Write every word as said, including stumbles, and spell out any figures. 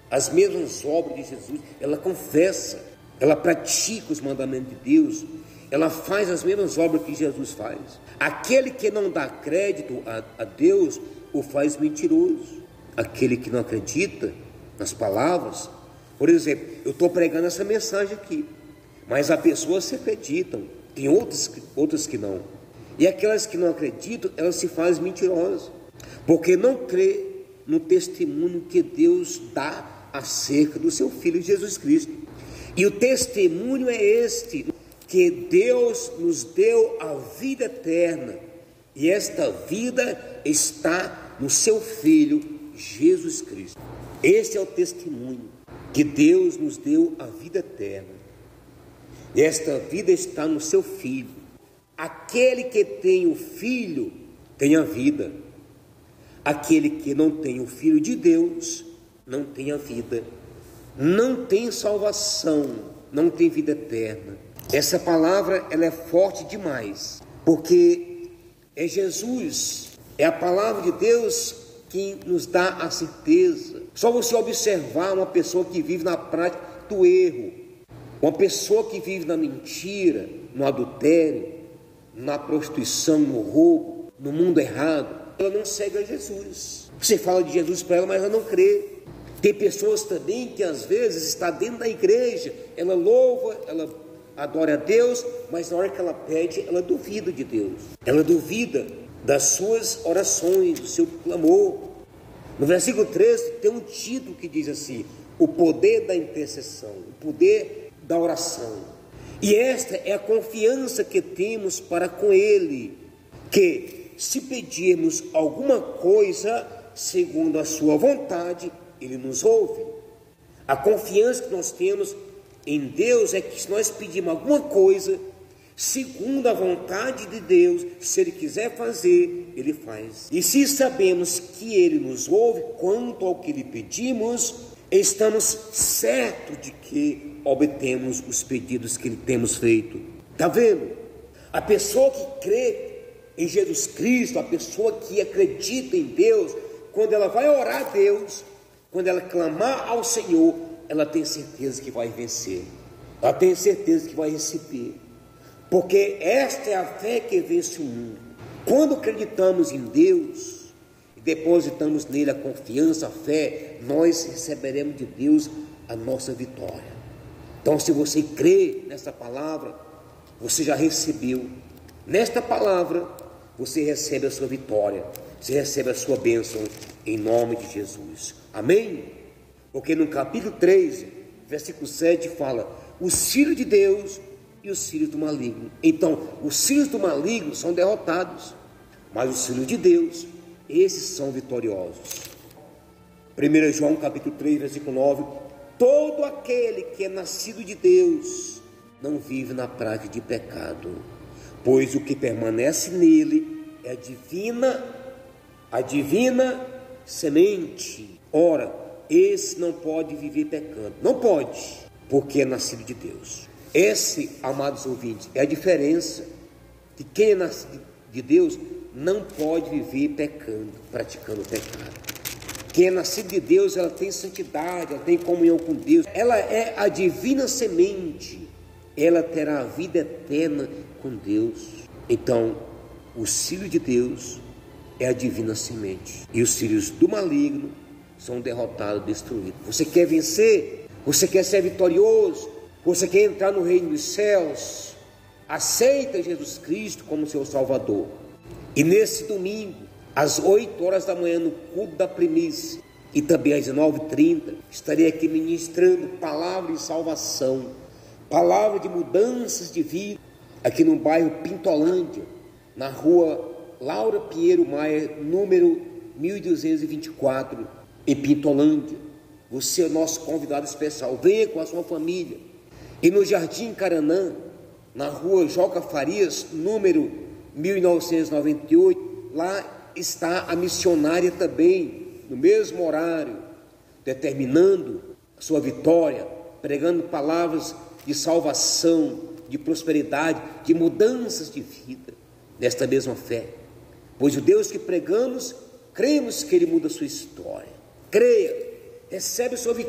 as mesmas obras de Jesus, ela confessa, ela pratica os mandamentos de Deus, ela faz as mesmas obras que Jesus faz. Aquele que não dá crédito a, a Deus, o faz mentiroso. Aquele que não acredita nas palavras, por exemplo, eu estou pregando essa mensagem aqui, mas há pessoas que acreditam, tem outras, outras que não. E aquelas que não acreditam, elas se fazem mentirosas, porque não crê no testemunho que Deus dá acerca do seu Filho Jesus Cristo. E o testemunho é este, que Deus nos deu a vida eterna, e esta vida está no seu Filho Jesus Cristo. Esse é o testemunho, que Deus nos deu a vida eterna, e esta vida está no seu Filho. Aquele que tem o Filho tem a vida, aquele que não tem o Filho de Deus não tem a vida, não tem salvação, não tem vida eterna. Essa palavra, ela é forte demais, porque é Jesus, é a palavra de Deus que nos dá a certeza. Só você observar uma pessoa que vive na prática do erro, uma pessoa que vive na mentira, no adultério, na prostituição, no roubo, no mundo errado, ela não segue a Jesus. Você fala de Jesus para ela, mas ela não crê. Tem pessoas também que às vezes está dentro da igreja, ela louva, ela adora a Deus, mas na hora que ela pede, ela duvida de Deus, ela duvida das suas orações, do seu clamor. No versículo treze tem um título que diz assim: o poder da intercessão, o poder da oração. E esta é a confiança que temos para com Ele, que se pedirmos alguma coisa segundo a sua vontade, Ele nos ouve. A confiança que nós temos em Deus é que se nós pedirmos alguma coisa segundo a vontade de Deus, se Ele quiser fazer, Ele faz. E se sabemos que Ele nos ouve quanto ao que lhe pedimos, estamos certos de que obtemos os pedidos que lhe temos feito. Está vendo? A pessoa que crê em Jesus Cristo, a pessoa que acredita em Deus, quando ela vai orar a Deus, quando ela clamar ao Senhor, ela tem certeza que vai vencer, ela tem certeza que vai receber, porque esta é a fé que vence o mundo. Quando acreditamos em Deus e depositamos nele a confiança, a fé, nós receberemos de Deus a nossa vitória. Então, se você crê nesta palavra, você já recebeu. Nesta palavra, você recebe a sua vitória, você recebe a sua bênção, em nome de Jesus. Amém? Porque no capítulo três, versículo sete, fala: os filhos de Deus e os filhos do maligno. Então, os filhos do maligno são derrotados, mas os filhos de Deus, esses são vitoriosos. primeiro João capítulo três, versículo nove: todo aquele que é nascido de Deus não vive na prática de pecado, pois o que permanece nele é a divina, a divina semente. Ora, esse não pode viver pecando, não pode, porque é nascido de Deus. Esse, amados ouvintes, é a diferença de quem é nascido de Deus não pode viver pecando, praticando pecado. Quem é nascido de Deus, ela tem santidade, ela tem comunhão com Deus, ela é a divina semente, ela terá a vida eterna com Deus. Então, os filhos de Deus é a divina semente, e os filhos do maligno são derrotados, destruídos. Você quer vencer? Você quer ser vitorioso? Você quer entrar no reino dos céus? Aceita Jesus Cristo como seu Salvador. E nesse domingo, às oito horas da manhã, no culto da primícia, e também às dezenove e trinta, estarei aqui ministrando palavra de salvação, palavra de mudanças de vida, aqui no bairro Pintolândia, na rua Laura Pinheiro Maia, número mil duzentos e vinte e quatro, em Pintolândia. Você é o nosso convidado especial, venha com a sua família. E no Jardim Caranã, na rua Joca Farias, número mil novecentos e noventa e oito, lá está a missionária também, no mesmo horário, determinando a sua vitória, pregando palavras de salvação, de prosperidade, de mudanças de vida, nesta mesma fé. Pois o Deus que pregamos, cremos que Ele muda a sua história. Creia, recebe a sua vitória.